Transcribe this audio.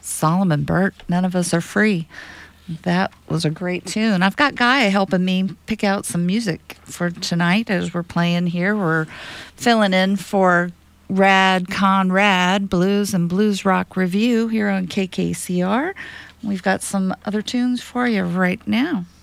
Solomon Burke, None of Us Are Free. That was a great tune. I've got Guy helping me pick out some music for tonight as we're playing here. We're filling in for Rad Conrad, Blues and Blues Rock Review here on KKCR. We've got some other tunes for you right now.